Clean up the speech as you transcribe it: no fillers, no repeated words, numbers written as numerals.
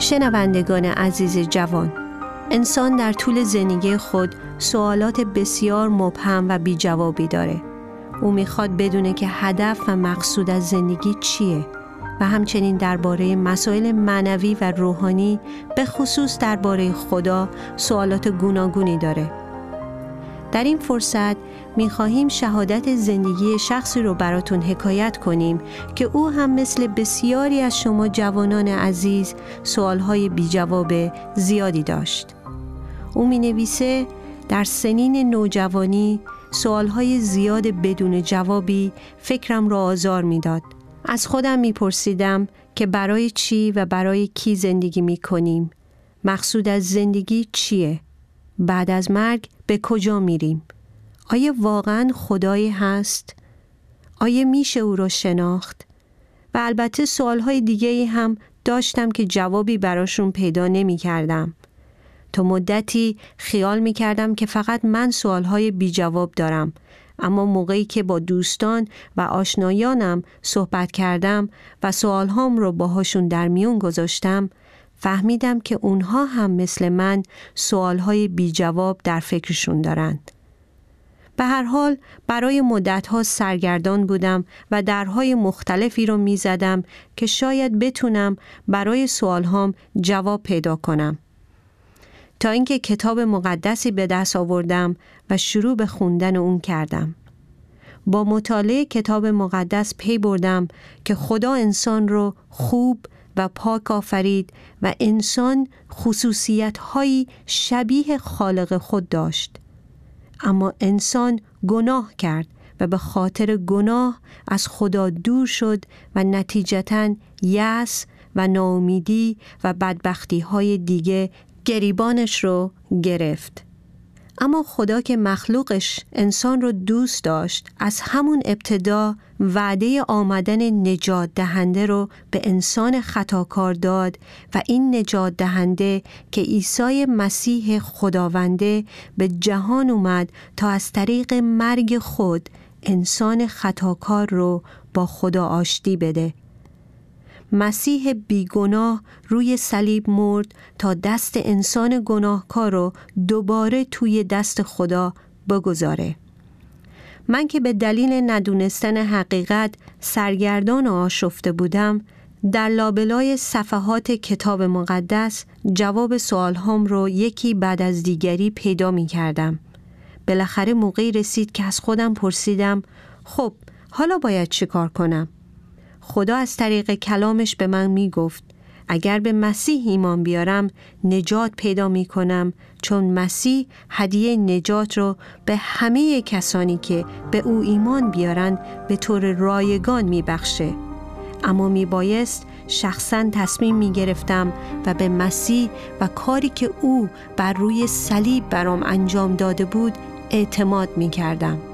شنوندگان عزیز جوان، انسان در طول زندگی خود سوالات بسیار مبهم و بی جوابی داره. او میخواد بدونه که هدف و مقصود از زندگی چیه و همچنین درباره مسائل معنوی و روحانی، به خصوص درباره خدا، سوالات گوناگونی داره. در این فرصت میخواهیم شهادت زندگی شخصی رو براتون حکایت کنیم که او هم مثل بسیاری از شما جوانان عزیز سوالهای بی جواب زیادی داشت. او می نویسه در سنین نوجوانی سوالهای زیاد بدون جوابی فکرم را آزار می داد. از خودم می پرسیدم که برای چی و برای کی زندگی می کنیم؟ مقصود از زندگی چیه؟ بعد از مرگ به کجا میریم؟ آیا واقعا خدایی هست؟ آیا میشه او را شناخت؟ و البته سوالهای دیگه‌ای هم داشتم که جوابی براشون پیدا نمی کردم. تا مدتی خیال می کردم که فقط من سوالهای بی جواب دارم، اما موقعی که با دوستان و آشنایانم صحبت کردم و سوالهام رو باهاشون در میون گذاشتم، فهمیدم که اونها هم مثل من سوالهای بی جواب در فکرشون دارند. به هر حال برای مدتها سرگردان بودم و درهای مختلفی رو می زدم که شاید بتونم برای سوالهام جواب پیدا کنم. تا اینکه کتاب مقدسی به دست آوردم و شروع به خوندن اون کردم. با مطالعه کتاب مقدس پی بردم که خدا انسان رو خوب و پاک آفرید و انسان خصوصیت‌هایی شبیه خالق خود داشت. اما انسان گناه کرد و به خاطر گناه از خدا دور شد و نتیجتاً یأس و ناامیدی و بدبختی‌های دیگه گریبانش رو گرفت. اما خدا که مخلوقش انسان رو دوست داشت، از همون ابتدا وعده آمدن نجات دهنده رو به انسان خطاکار داد و این نجات دهنده که عیسی مسیح خداونده به جهان اومد تا از طریق مرگ خود انسان خطاکار رو با خدا آشتی بده. مسیح بیگناه روی صلیب مرد تا دست انسان گناهکار رو دوباره توی دست خدا بگذاره. من که به دلیل ندونستن حقیقت سرگردان و آشفته بودم، در لابلای صفحات کتاب مقدس جواب سوالهام رو یکی بعد از دیگری پیدا می کردم. بالاخره موقعی رسید که از خودم پرسیدم خب حالا باید چی کار کنم؟ خدا از طریق کلامش به من می گفت اگر به مسیح ایمان بیارم نجات پیدا می کنم، چون مسیح هدیه نجات رو به همه کسانی که به او ایمان بیارن به طور رایگان می بخشه. اما می بایست شخصا تصمیم می گرفتم و به مسیح و کاری که او بر روی صلیب برام انجام داده بود اعتماد می کردم.